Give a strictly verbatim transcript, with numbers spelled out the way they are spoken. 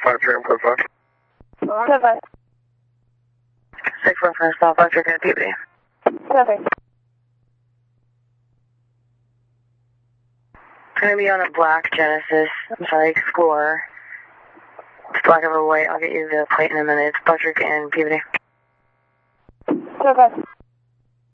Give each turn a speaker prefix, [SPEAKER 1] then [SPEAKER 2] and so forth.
[SPEAKER 1] five three, I'm code five.
[SPEAKER 2] Seven.
[SPEAKER 3] six one five, South Electric at Peabody.
[SPEAKER 2] Seven.
[SPEAKER 3] It's going to be on a black Genesis, I'm sorry, Explorer. It's black over white. I'll get you the plate in a minute. It's Electric and Peabody.
[SPEAKER 2] Seven.